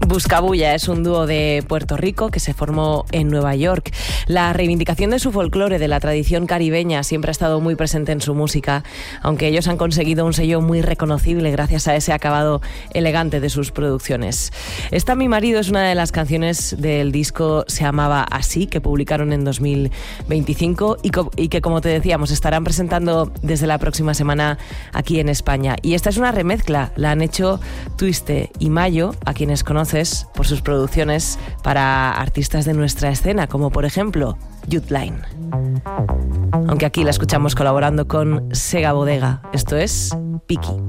Buscabulla es un dúo de Puerto Rico que se formó en Nueva York. La reivindicación de su folclore, de la tradición caribeña, siempre ha estado muy presente en su música, aunque ellos han conseguido un sello muy reconocible gracias a ese acabado elegante de sus producciones. Esta Mi Marido es una de las canciones del disco Se Amaba Así, que publicaron en 2025 y que, como te decíamos, estarán presentando desde la próxima semana aquí en España. Y esta es una remezcla, la han hecho Twiste y Mayo, a quienes conoces por sus producciones para artistas de nuestra escena, como por ejemplo Youth Line. Aunque aquí la escuchamos colaborando con Sega Bodega. Esto es Piki.